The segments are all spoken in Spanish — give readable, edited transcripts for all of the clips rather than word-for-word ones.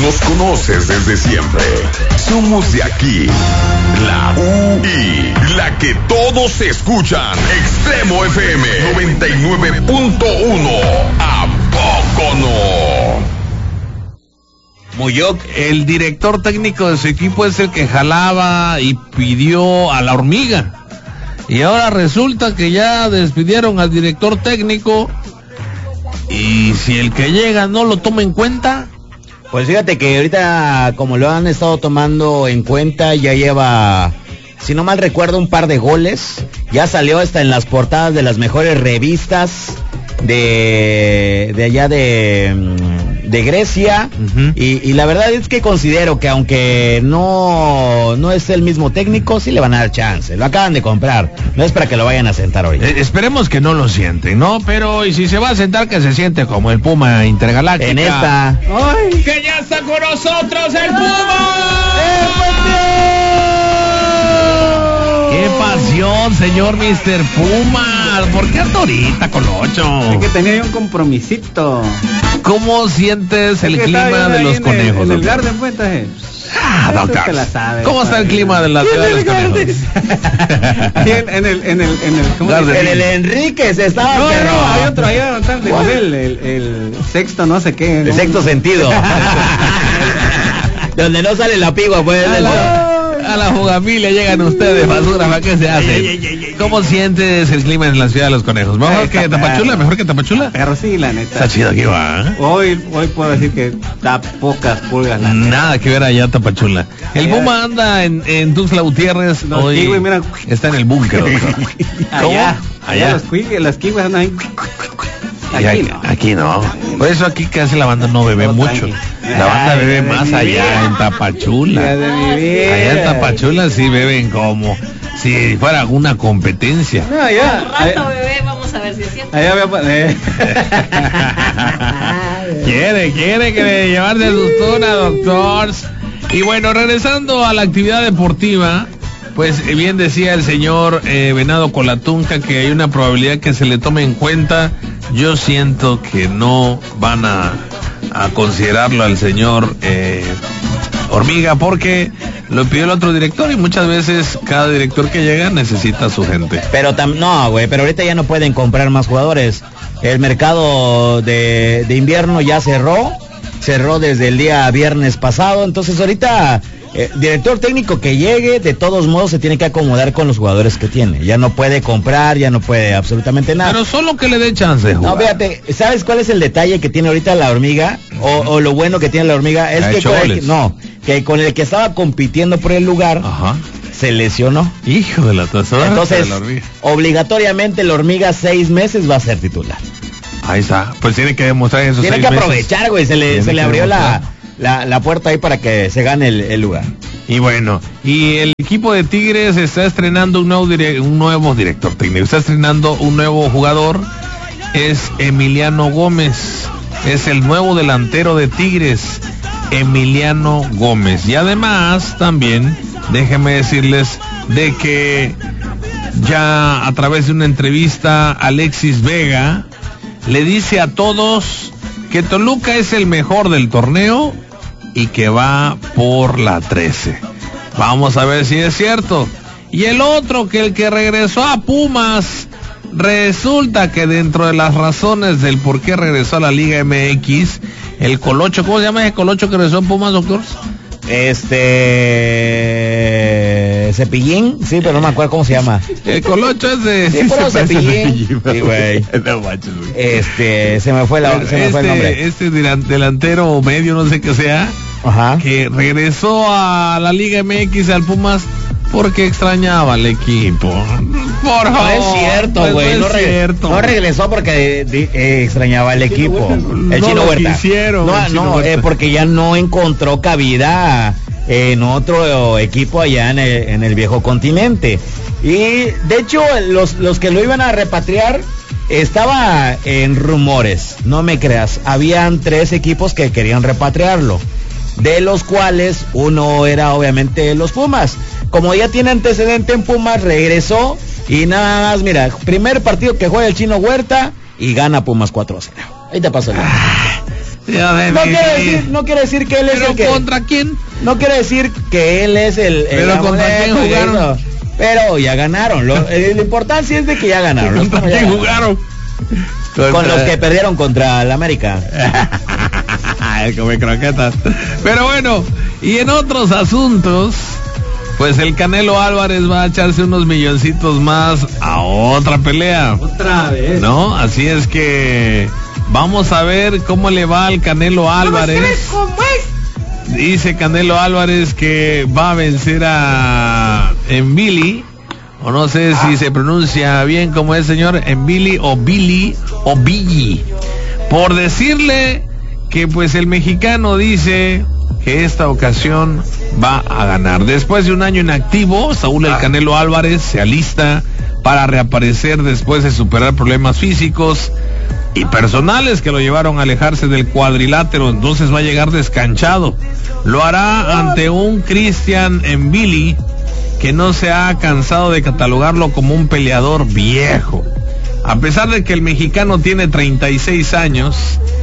Nos conoces desde siempre. Somos de aquí, la UI, la que todos escuchan. Extremo FM 99.1. ¿A poco no? Moyoc, el director técnico de su equipo, es el que jalaba y pidió a la hormiga. Y ahora resulta que ya despidieron al director técnico. Y si el que llega no lo toma en cuenta. Pues fíjate que ahorita, como lo han estado tomando en cuenta, ya lleva, si no mal recuerdo, un par de goles. Ya salió hasta en las portadas de las mejores revistas de allá de Grecia. Uh-huh. Y la verdad es que considero que aunque no es el mismo técnico, sí le van a dar chance. Lo acaban de comprar, no es para que lo vayan a sentar ahorita. Esperemos que no lo sienten, ¿no? Pero y si se va a sentar, que se siente como el Puma Intergaláctica. En esta. ¡Ay! ¡Que ya está con nosotros el Puma! ¡Qué pasión, señor Mr. Puma! ¿Por qué hasta ahorita, Colocho? Es que tenía un compromisito. ¿Cómo sientes el clima de los conejos? En el Garden, pues, entonces. Doctor. ¿Cómo está el clima de la ciudad de los conejos? en el Enríquez estaba. No, hay otro allá el sexto no sé qué. El sexto sentido. Donde no sale la pigua, pues. A la jugamilia llegan ustedes, basura, ¿para qué se hace? ¿Cómo sientes el clima en la ciudad de los conejos? ¿Mejor que Tapachula? ¿Mejor que Tapachula? Pero sí, la neta. Está chido aquí, va. Hoy puedo decir que está pocas pulgas. Nada que ver allá, Tapachula. El Puma anda en Tuxtla Gutiérrez. Hoy kiwi, mira. Está en el búnker, doctor. Allá las kiwis andan ahí. Aquí no. Por eso aquí casi la banda no bebe mucho. La banda bebe más allá en Tapachula. Allá en Tapachula sí beben como si fuera una competencia. No, ya. ¿Cuánto bebé? Vamos a ver si es cierto. Quiere que le llevarse sus tunas, doctores. Y bueno, regresando a la actividad deportiva, pues bien decía el señor Venado Colatunca que hay una probabilidad que se le tome en cuenta. Yo siento que no van a considerarlo al señor Hormiga porque lo pidió el otro director y muchas veces cada director que llega necesita a su gente. Pero no, güey, pero ahorita ya no pueden comprar más jugadores. El mercado de invierno ya cerró desde el día viernes pasado, entonces ahorita director técnico que llegue, de todos modos se tiene que acomodar con los jugadores que tiene. Ya no puede comprar, ya no puede absolutamente nada. Pero solo que le dé chance de jugar. No, fíjate, ¿sabes cuál es el detalle que tiene ahorita la hormiga? O lo bueno que tiene la hormiga es que con el que estaba compitiendo por el lugar, ajá, se lesionó. Hijo de la tazona. Entonces, obligatoriamente la hormiga 6 meses va a ser titular. Ahí está, pues tiene que demostrar esos 6 meses. Tiene que aprovechar, güey, se le abrió la puerta ahí para que se gane el lugar. Y bueno, y el equipo de Tigres está estrenando un nuevo director técnico, está estrenando un nuevo jugador, es Emiliano Gómez, es el nuevo delantero de Tigres, Emiliano Gómez. Y además también, déjenme decirles de que ya a través de una entrevista Alexis Vega le dice a todos que Toluca es el mejor del torneo y que va por la 13. Vamos a ver si es cierto. Y el otro, que el que regresó a Pumas, resulta que dentro de las razones del por qué regresó a la Liga MX, el Colocho, ¿cómo se llama ese Colocho que regresó a Pumas, doctor? Cepillín, sí, pero no me acuerdo cómo se llama. El Colocho es de... Sí, pero Cepillín. Sí, güey. Se me fue el nombre. Este delantero medio, no sé qué sea, ajá, que regresó a la Liga MX, al Pumas, porque extrañaba al equipo. Por favor. No es cierto, güey. No regresó porque extrañaba al equipo. El no Chino Huerta. Huerta. Porque ya no encontró cabida en otro equipo allá en el viejo continente. Y de hecho, los que lo iban a repatriar estaba en rumores. No me creas. Habían 3 equipos que querían repatriarlo, de los cuales uno era obviamente los Pumas. Como ya tiene antecedente en Pumas, regresó y nada más, mira, primer partido que juega el Chino Huerta y gana Pumas 4-0. Ahí te paso el No quiere decir que él es el que... ¿Contra quién? No quiere decir que él es el ¿Pero contra quién jugaron? Pero ya ganaron. La importancia es de que ya ganaron. ¿Contra quién jugaron? Con los que perdieron contra el América. Come croquetas. Pero bueno, y en otros asuntos, pues el Canelo Álvarez va a echarse unos milloncitos más a otra pelea. Otra vez. ¿No? Así es que vamos a ver cómo le va al Canelo Álvarez. ¿Cómo es? Dice Canelo Álvarez que va a vencer a Envili, o no sé si se pronuncia bien como es, señor, Envili o Billy o Billy, por decirle que pues el mexicano dice que esta ocasión va a ganar. Después de un año inactivo, Saúl el Canelo Álvarez se alista para reaparecer después de superar problemas físicos y personales que lo llevaron a alejarse del cuadrilátero. Entonces va a llegar descanchado. Lo hará ante un Christian Envili que no se ha cansado de catalogarlo como un peleador viejo. A pesar de que el mexicano tiene 36 años,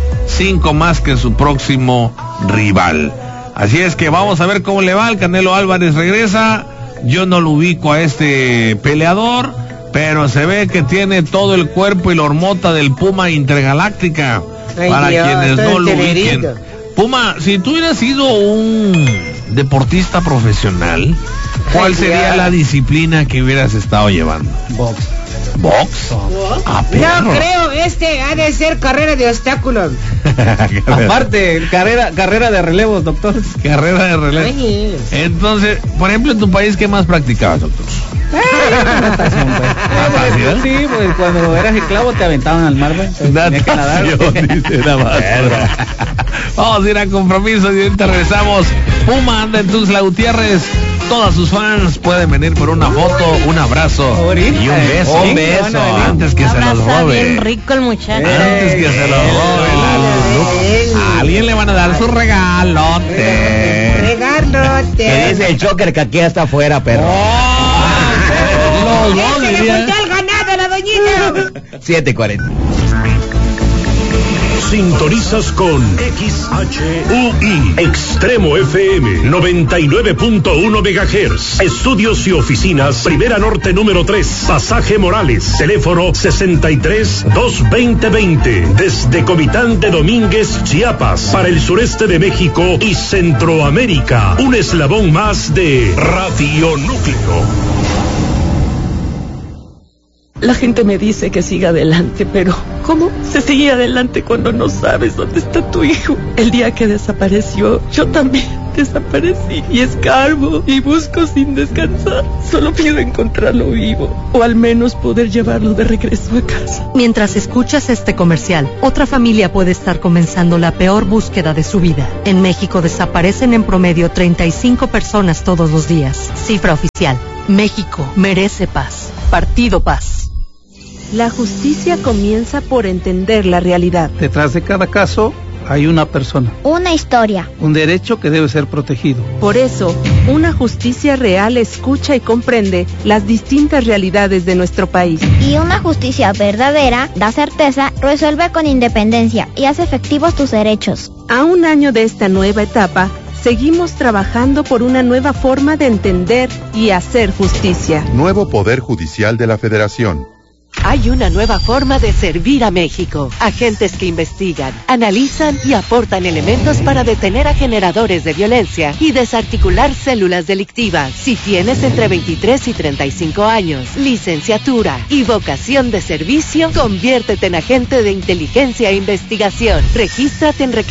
5 más que su próximo rival. Así es que vamos a ver cómo le va. El Canelo Álvarez regresa. Yo no lo ubico a este peleador, pero se ve que tiene todo el cuerpo y la hormota del Puma Intergaláctica. Para quienes no lo ubiquen. Puma, si tú hubieras sido un deportista profesional, ¿cuál sería la disciplina que hubieras estado llevando? Box. ¿Box? Ah, No creo, ha de ser carrera de obstáculos. Aparte, carrera de relevos, doctor. Carrera de relevo. Ay, Entonces, por ejemplo, en tu país, ¿qué más practicabas, doctor? Natación, pues. Sí, pues cuando eras esclavo te aventaban al mar, pues. Tenías que nadar. Dice nada más. Vamos a ir a compromiso y ahorita regresamos. Puma anda en Tuxtla Gutiérrez. Todas sus fans pueden venir por una foto, un abrazo y un beso. Un beso. Antes que se los robe. Bien rico el muchacho. Antes que se los robe la luz. A alguien le van a dar su regalote. regalote. Que dice el Joker que aquí ya está afuera, perro. Los dos, ¡Se le diría. volteó el ganado a la doñita! 7:40. Sintonizas con XHUI Extremo FM 99.1 MHz. Estudios y oficinas Primera Norte número 3, Pasaje Morales, teléfono 63-220-20, desde Comitán de Domínguez, Chiapas, para el sureste de México y Centroamérica. Un eslabón más de Radio Núcleo. La gente me dice que siga adelante, pero ¿cómo se sigue adelante cuando no sabes dónde está tu hijo? El día que desapareció, yo también desaparecí y escarbo y busco sin descansar. Solo pido encontrarlo vivo o al menos poder llevarlo de regreso a casa. Mientras escuchas este comercial, otra familia puede estar comenzando la peor búsqueda de su vida. En México desaparecen en promedio 35 personas todos los días. Cifra oficial. México merece paz. Partido Paz. La justicia comienza por entender la realidad. Detrás de cada caso hay una persona, Una historia. un derecho que debe ser protegido. Por eso, una justicia real escucha y comprende las distintas realidades de nuestro país. Y una justicia verdadera da certeza, resuelve con independencia y hace efectivos tus derechos. A un año de esta nueva etapa, seguimos trabajando por una nueva forma de entender y hacer justicia. Nuevo Poder Judicial de la Federación. Hay una nueva forma de servir a México. Agentes que investigan, analizan y aportan elementos para detener a generadores de violencia y desarticular células delictivas. Si tienes entre 23 y 35 años, licenciatura y vocación de servicio, conviértete en agente de inteligencia e investigación. Regístrate en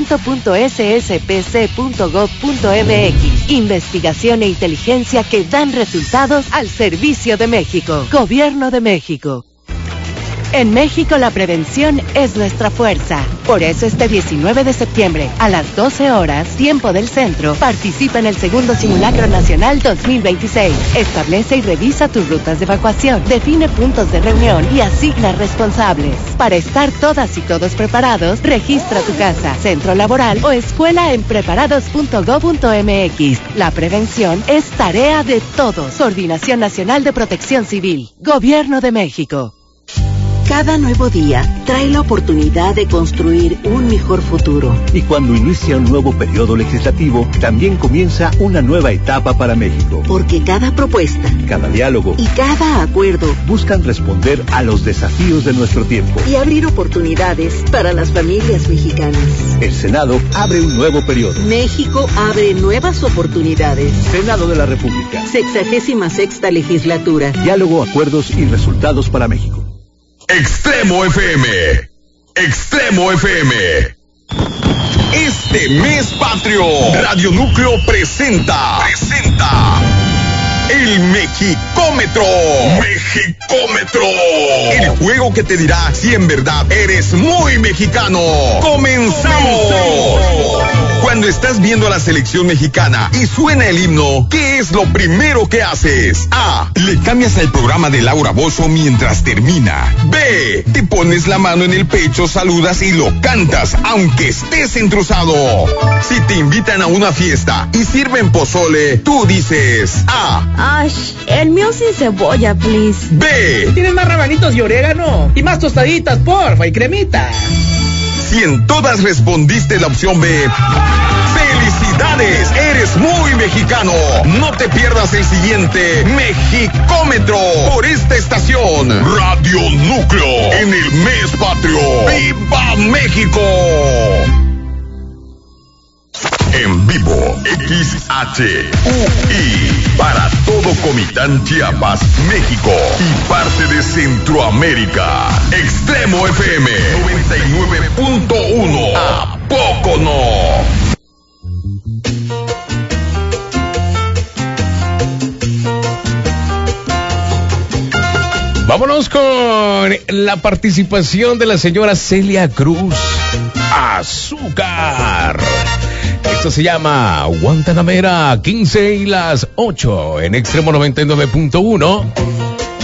reclutamiento.sspc.gov.mx. Investigación e inteligencia que dan resultados al servicio de México. Gobierno de México. En México la prevención es nuestra fuerza. Por eso este 19 de septiembre, a las 12 horas, tiempo del centro, participa en el segundo Simulacro Nacional 2026. Establece y revisa tus rutas de evacuación, define puntos de reunión y asigna responsables. Para estar todas y todos preparados, registra tu casa, centro laboral o escuela en preparados.gov.mx. La prevención es tarea de todos. Coordinación Nacional de Protección Civil. Gobierno de México. Cada nuevo día trae la oportunidad de construir un mejor futuro. Y cuando inicia un nuevo periodo legislativo, también comienza una nueva etapa para México. Porque cada propuesta, cada diálogo y cada acuerdo buscan responder a los desafíos de nuestro tiempo y abrir oportunidades para las familias mexicanas. El Senado abre un nuevo periodo. México abre nuevas oportunidades. Senado de la República. 66ª legislatura. Diálogo, acuerdos y resultados para México. Extremo FM. Extremo FM. Este mes patrio, Radio Núcleo presenta el Mexicómetro. Mexicómetro. El juego que te dirá si en verdad eres muy mexicano. ¡Comenzamos! Cuando estás viendo a la selección mexicana y suena el himno, ¿qué es lo primero que haces? A. Le cambias al programa de Laura Bozzo mientras termina. B. Te pones la mano en el pecho, saludas y lo cantas, aunque estés entruzado. Si te invitan a una fiesta y sirven pozole, tú dices A. Ay, el mío sin cebolla, please. B. ¿Tienes más rabanitos y orégano? Y más tostaditas, porfa, y cremita. Si en todas respondiste la opción B, ¡felicidades! Eres muy mexicano. No te pierdas el siguiente Mexicómetro por esta estación. Radio Núcleo en el mes patrio. ¡Viva México! En vivo, XHUI, para todo Comitán, Chiapas, México y parte de Centroamérica. Extremo FM 99.1. ¿A poco no? Vámonos con la participación de la señora Celia Cruz. Azúcar. Esto se llama Guantanamera, 15 y las 8 en Extremo 99.1.